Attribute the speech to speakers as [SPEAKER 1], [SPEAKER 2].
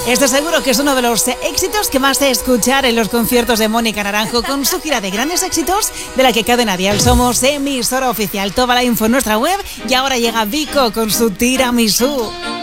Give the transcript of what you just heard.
[SPEAKER 1] Esto seguro que es uno de los éxitos que más se escuchar en los conciertos de Mónica Naranjo con su gira de grandes éxitos de la que Cadena Dial somos emisora oficial. Toda la info en nuestra web y ahora llega Vico con su Tiramisú.